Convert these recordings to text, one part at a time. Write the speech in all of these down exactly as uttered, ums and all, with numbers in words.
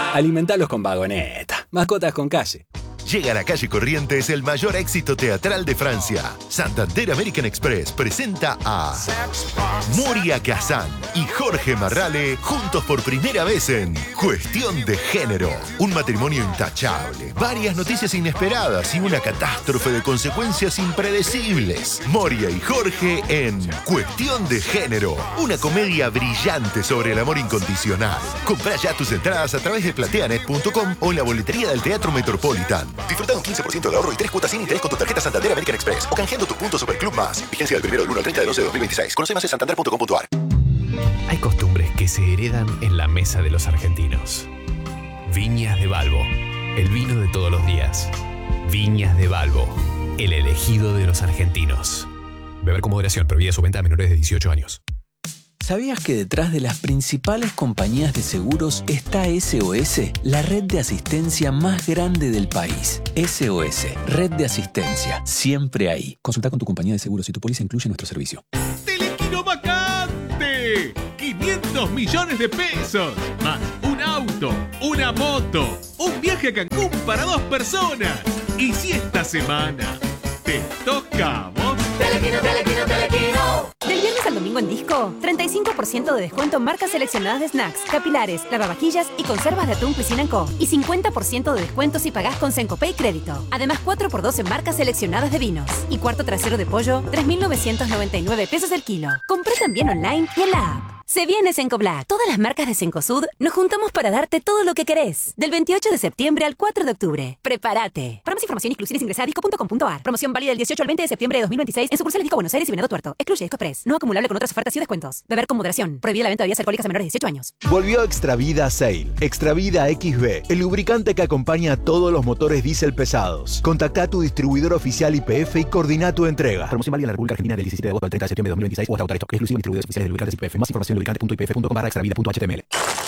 Alimentalos con Vagoneta. Mascotas con calle. Llega a la calle Corrientes el mayor éxito teatral de Francia. Santander American Express presenta a Moria Kazan y Jorge Marrale juntos por primera vez en Cuestión de Género. Un matrimonio intachable, varias noticias inesperadas y una catástrofe de consecuencias impredecibles. Moria y Jorge en Cuestión de Género. Una comedia brillante sobre el amor incondicional. Comprá ya tus entradas a través de plateanet punto com o en la boletería del Teatro Metropolitan. Disfruta un quince por ciento de ahorro y tres cuotas sin interés con tu tarjeta Santander American Express o canjeando tu punto Superclub Más. Vigencia del primero del uno al treinta de doce de dos mil veintiséis. Conoce más en santander punto com punto a r. Hay costumbres que se heredan en la mesa de los argentinos. Viñas de Balbo, el vino de todos los días. Viñas de Balbo, el elegido de los argentinos. Beber con moderación, prohibida su venta a menores de dieciocho años. ¿Sabías que detrás de las principales compañías de seguros está S O S, la red de asistencia más grande del país? S O S, red de asistencia, siempre ahí. Consulta con tu compañía de seguros si tu póliza incluye nuestro servicio. ¡Telequino vacante! quinientos millones de pesos, más un auto, una moto, un viaje a Cancún para dos personas. Y si esta semana te toca a vos... Telequino, Telequino, Telequino. Del viernes al domingo en Disco, treinta y cinco por ciento de descuento en marcas seleccionadas de snacks, capilares, lavavajillas y conservas de atún Cuisine Co. Y cincuenta por ciento de descuento si pagás con Sencopay Crédito. Además, cuatro por dos en marcas seleccionadas de vinos. Y cuarto trasero de pollo, tres mil novecientos noventa y nueve pesos el kilo. Compré también online y en la app. Se viene Senco Black. Todas las marcas de Cencosud nos juntamos para darte todo lo que querés. Del veintiocho de septiembre al cuatro de octubre. Prepárate. Para más información y exclusiones ingresa a disco punto com punto a r. Promoción válida del dieciocho al veinte de septiembre de dos mil veintiséis en sucursales Disco Buenos Aires y Venado Tuerto. Excluye Disco Express. No acumulable con otras ofertas y descuentos. Beber con moderación. Prohibida la venta de bebidas alcohólicas a menores de dieciocho años. Volvió Extravida Sail. Extravida X B, el lubricante que acompaña a todos los motores diésel pesados. Contacta a tu distribuidor oficial Y P F y coordina tu entrega. Promoción válida en la República Argentina del diecisiete de agosto al treinta de septiembre de dos mil veintiséis o hasta agotar esto. Exclusivo distribuidores oficiales de lubricantes Y P F. Más información en lubricante punto i p f punto com barra extravida punto h t m l.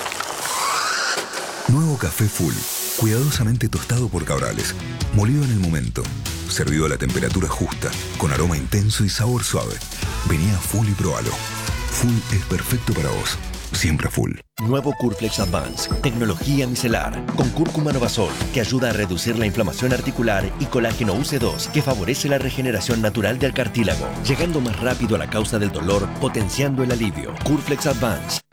Nuevo café Full, cuidadosamente tostado por Cabrales, molido en el momento, servido a la temperatura justa, con aroma intenso y sabor suave. Vení a Full y probalo. Full es perfecto para vos, siempre Full. Nuevo Curflex Advance, tecnología micelar, con cúrcuma novazol, que ayuda a reducir la inflamación articular, y colágeno U C dos, que favorece la regeneración natural del cartílago, llegando más rápido a la causa del dolor, potenciando el alivio. Curflex Advance,